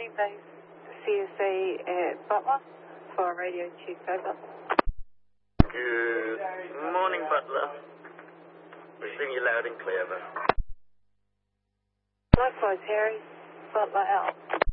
morning, base CSA at Butler for radio check, over. Good morning, Butler. Receiving you loud and clear, over. Likewise, Harry, Butler out.